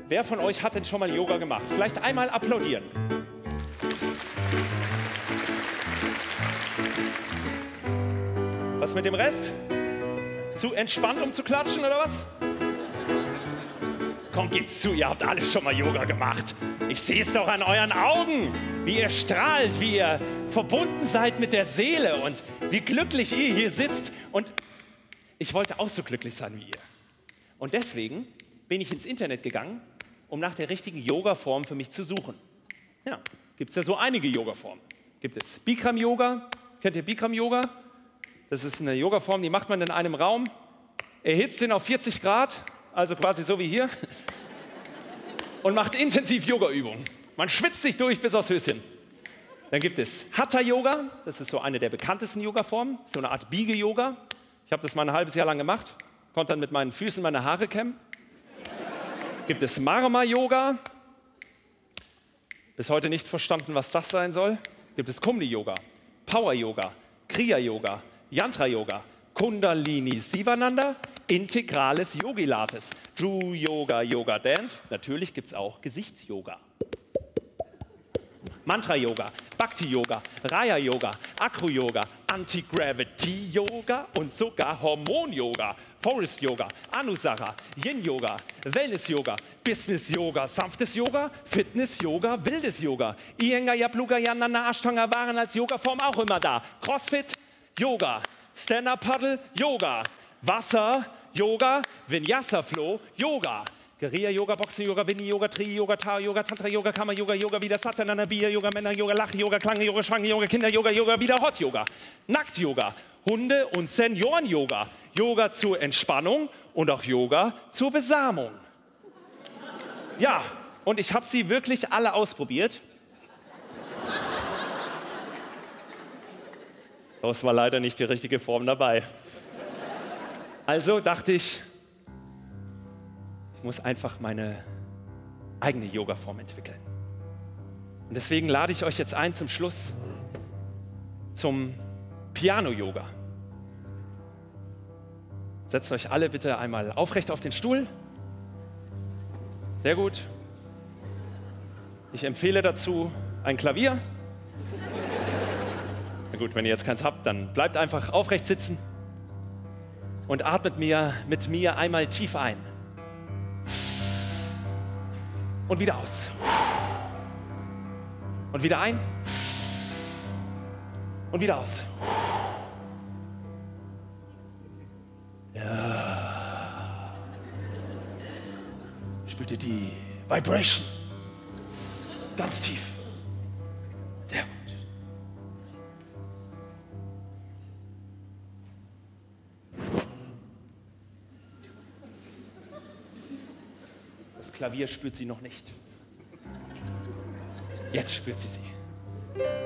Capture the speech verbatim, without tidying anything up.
wer von euch hat denn schon mal Yoga gemacht? Vielleicht einmal applaudieren. Was mit dem Rest? Zu entspannt, um zu klatschen, oder was? Kommt, geht's zu, ihr habt alle schon mal Yoga gemacht. Ich sehe es doch an euren Augen, wie ihr strahlt, wie ihr verbunden seid mit der Seele und wie glücklich ihr hier sitzt. Und ich wollte auch so glücklich sein wie ihr. Und deswegen bin ich ins Internet gegangen, um nach der richtigen Yoga-Form für mich zu suchen. Ja, gibt es ja so einige Yoga-Formen. Gibt es Bikram-Yoga? Kennt ihr Bikram-Yoga? Das ist eine Yoga-Form, die macht man in einem Raum, erhitzt den auf vierzig Grad, also quasi so wie hier, und macht intensiv Yoga-Übungen. Man schwitzt sich durch bis aufs Höschen. Dann gibt es Hatha-Yoga, das ist so eine der bekanntesten Yoga-Formen, so eine Art Biege-Yoga. Ich habe das mal ein halbes Jahr lang gemacht, konnte dann mit meinen Füßen meine Haare kämmen. Gibt es Marma-Yoga, bis heute nicht verstanden, was das sein soll. Gibt es Kumli-Yoga, Power-Yoga, Kriya-Yoga, Yantra-Yoga, Kundalini Sivananda, integrales Yogilates, Drew Yoga, Yoga Dance. Natürlich gibt es auch Gesichtsyoga. Mantra-Yoga, Bhakti-Yoga, Raya-Yoga, Acro-Yoga, Anti-Gravity-Yoga und sogar Hormon-Yoga, Forest-Yoga, Anusara, Yin-Yoga, Wellness-Yoga, Business-Yoga, sanftes Yoga, Fitness-Yoga, wildes Yoga. Iyengar, Yapluga, Yanana, Ashtanga waren als Yoga-Form auch immer da. Crossfit, Yoga, Stand-Up-Paddle, Yoga, Wasser, Yoga, Vinyasa-Flow, Yoga. Guerilla-Yoga, Boxen-Yoga, Winnie-Yoga, Tri-Yoga, Tao-Yoga, Tantra-Yoga, Kammer-Yoga, Yoga, wieder Satana, Bier-Yoga, Männer-Yoga, Lach-Yoga, Klang-Yoga, Schwang-Yoga, Kinder-Yoga, Yoga, wieder Hot-Yoga, Nackt-Yoga, Hunde- und Senioren-Yoga, Yoga zur Entspannung und auch Yoga zur Besamung. Ja, und ich habe sie wirklich alle ausprobiert. Aber es war leider nicht die richtige Form dabei. Also dachte ich, ich muss einfach meine eigene Yoga-Form entwickeln. Und deswegen lade ich euch jetzt ein zum Schluss zum Piano-Yoga. Setzt euch alle bitte einmal aufrecht auf den Stuhl. Sehr gut. Ich empfehle dazu ein Klavier. Na gut, wenn ihr jetzt keins habt, dann bleibt einfach aufrecht sitzen und atmet mir, mit mir einmal tief ein. Und wieder aus. Und wieder ein. Und wieder aus. Ja. Spürt ihr die Vibration? Ganz tief. Sehr gut. Das Klavier spürt sie noch nicht. Jetzt spürt sie sie.